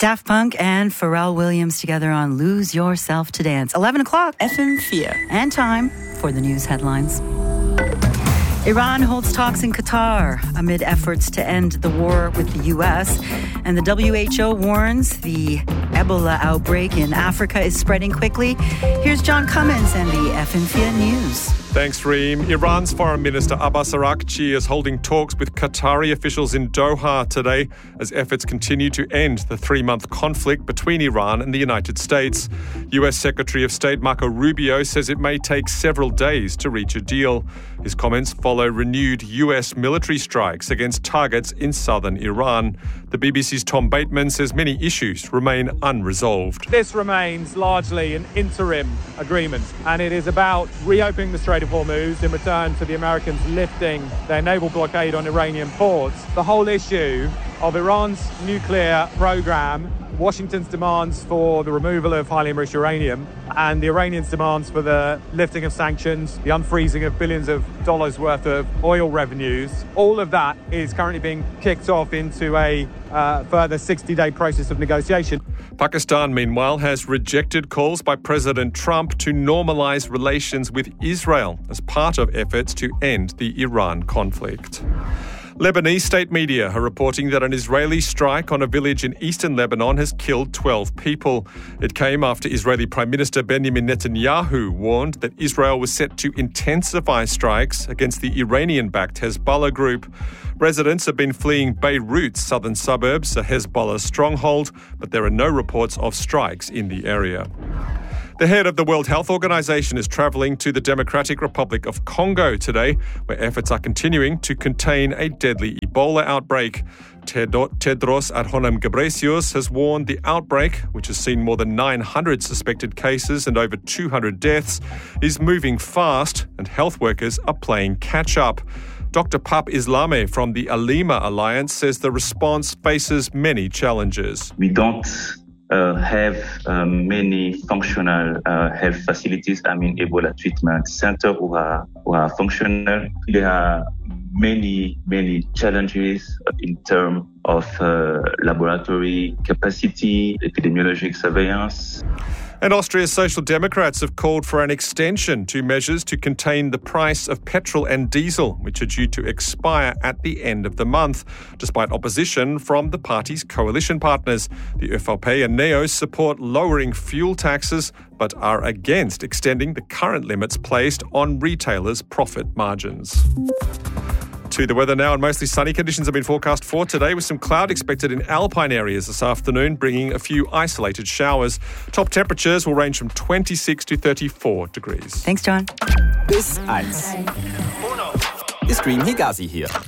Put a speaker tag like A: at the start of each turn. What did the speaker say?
A: Daft Punk and Pharrell Williams together on Lose Yourself to Dance. 11 o'clock, FM4. And time for the news headlines. Iran holds talks in Qatar amid efforts to end the war with the U.S. And the WHO warns the Ebola outbreak in Africa is spreading quickly. Here's John Cummins and the FM4 News.
B: Thanks, Reem. Iran's Foreign Minister Abbas Araghchi is holding talks with Qatari officials in Doha today as efforts continue to end the 3-month conflict between Iran and the United States. U.S. Secretary of State Marco Rubio says it may take several days to reach a deal. His comments follow renewed U.S. military strikes against targets in southern Iran. The BBC's Tom Bateman says many issues remain unresolved.
C: This remains largely an interim agreement, and it is about reopening the Strait of Hormuz in return to the Americans lifting their naval blockade on Iranian ports. The whole issue of Iran's nuclear program, Washington's demands for the removal of highly enriched uranium, and the Iranians' demands for the lifting of sanctions, the unfreezing of billions of dollars worth of oil revenues, all of that is currently being kicked off into a further 60-day process of negotiation.
B: Pakistan, meanwhile, has rejected calls by President Trump to normalize relations with Israel as part of efforts to end the Iran conflict. Lebanese state media are reporting that an Israeli strike on a village in eastern Lebanon has killed 12 people. It came after Israeli Prime Minister Benjamin Netanyahu warned that Israel was set to intensify strikes against the Iranian-backed Hezbollah group. Residents have been fleeing Beirut's southern suburbs, a Hezbollah stronghold, but there are no reports of strikes in the area. The head of the World Health Organization is traveling to the Democratic Republic of Congo today, where efforts are continuing to contain a deadly Ebola outbreak. Tedros Adhanom Ghebreyesus has warned the outbreak, which has seen more than 900 suspected cases and over 200 deaths, is moving fast and health workers are playing catch-up. Dr. Pap Islame from the Alima Alliance says the response faces many challenges.
D: We don't have many functional health facilities, Ebola treatment centers who are functional. There are many challenges in terms of laboratory capacity, epidemiologic surveillance.
B: And Austria's Social Democrats have called for an extension to measures to contain the price of petrol and diesel, which are due to expire at the end of the month, despite opposition from the party's coalition partners. The ÖVP and NEOS support lowering fuel taxes, but are against extending the current limits placed on retailers' profit margins. To the weather now, and mostly sunny conditions have been forecast for today, with some cloud expected in alpine areas this afternoon, bringing a few isolated showers. Top temperatures will range from 26 to 34 degrees.
A: Thanks, John.
E: Bis 1. Ist Stream Higazi hier.